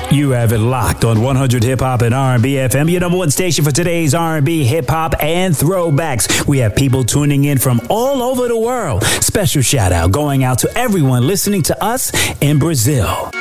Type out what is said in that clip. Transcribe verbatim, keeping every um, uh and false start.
You have it locked on one hundred Hip Hop and R and B F M, your number one station for today's R and B, hip hop, and throwbacks. We have people tuning in from all over the world. Special shout out going out to everyone listening to us in Brazil.